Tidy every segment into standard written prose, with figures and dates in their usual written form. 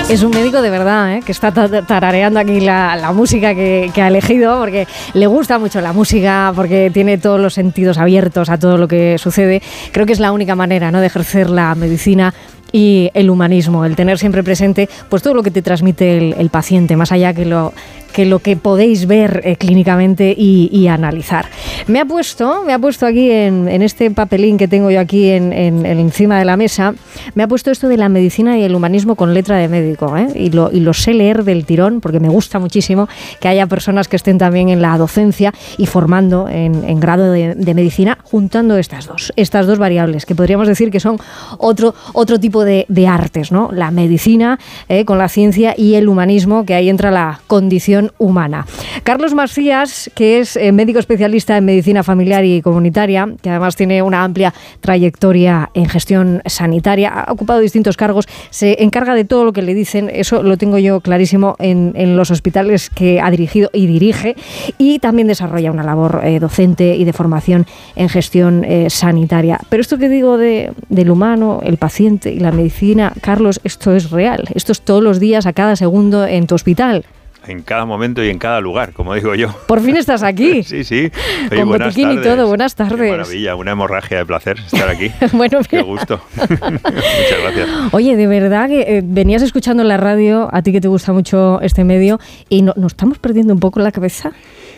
Es un médico de verdad, que está tarareando aquí la música que ha elegido, porque le gusta mucho la música, porque tiene todos los sentidos abiertos a todo lo que sucede. Creo que es la única manera, ¿no?, de ejercer la medicina y el humanismo, el tener siempre presente pues todo lo que te transmite el paciente, más allá que lo que podéis ver clínicamente y analizar. Me ha puesto aquí en este papelín que tengo yo aquí encima de la mesa, me ha puesto esto de la medicina y el humanismo con letra de médico, y lo sé leer del tirón, porque me gusta muchísimo que haya personas que estén también en la docencia y formando en grado de medicina, juntando estas dos variables, que podríamos decir que son otro tipo de artes, ¿no? La medicina con la ciencia y el humanismo, que ahí entra la condición humana. Carlos Macías, que es médico especialista en medicina familiar y comunitaria, que además tiene una amplia trayectoria en gestión sanitaria, ha ocupado distintos cargos, se encarga de todo lo que le dicen, eso lo tengo yo clarísimo, en los hospitales que ha dirigido y dirige, y también desarrolla una labor docente y de formación en gestión sanitaria. Pero esto que digo del humano, el paciente y la medicina, Carlos, esto es real, esto es todos los días, a cada segundo en tu hospital. En cada momento y en cada lugar, como digo yo. Por fin estás aquí. Sí. Oye, con botiquín y todo. Buenas tardes. Qué maravilla, una hemorragia de placer estar aquí. Bueno, qué gusto. Muchas gracias. Oye, de verdad que venías escuchando en la radio, a ti que te gusta mucho este medio, y ¿nos estamos perdiendo un poco la cabeza?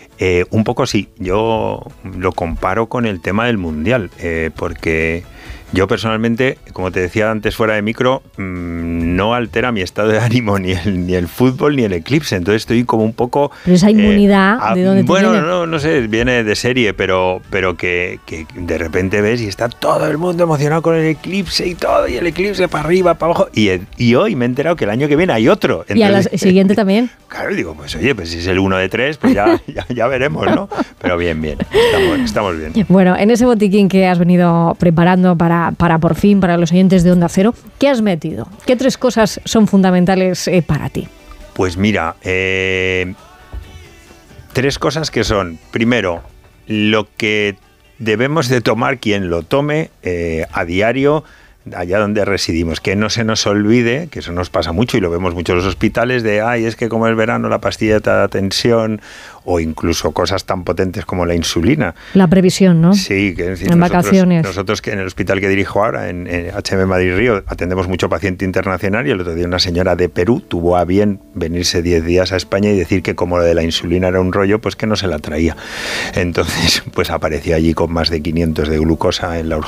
Un poco sí. Yo lo comparo con el tema del Mundial, porque yo personalmente, como te decía antes fuera de micro, no altera mi estado de ánimo ni el fútbol ni el eclipse, entonces estoy como un poco... Pero esa inmunidad, ¿de dónde te viene? Bueno, no sé, viene de serie, pero que de repente ves y está todo el mundo emocionado con el eclipse y todo, y el eclipse para arriba, para abajo, y hoy me he enterado que el año que viene hay otro. Entonces, ¿y a la siguiente también? Claro, digo, pues oye, pues si es el 1 de 3, pues ya veremos, ¿no? Pero bien, estamos bien. Bueno, en ese botiquín que has venido preparando para por fin, para los oyentes de Onda Cero, ¿qué has metido? ¿Qué 3 cosas son fundamentales para ti? Pues mira, 3 cosas que son, primero, lo que debemos de tomar quien lo tome a diario, allá donde residimos, que no se nos olvide, que eso nos pasa mucho y lo vemos mucho en los hospitales, es que como es verano la pastilla te da tensión, o incluso cosas tan potentes como la insulina. La previsión, ¿no? Sí, que es decir, en vacaciones. Nosotros que en el hospital que dirijo ahora, en HM Madrid Río, atendemos mucho paciente internacional, y el otro día una señora de Perú tuvo a bien venirse 10 días a España y decir que como lo de la insulina era un rollo, pues que no se la traía. Entonces, pues apareció allí con más de 500 de glucosa en la urgencia.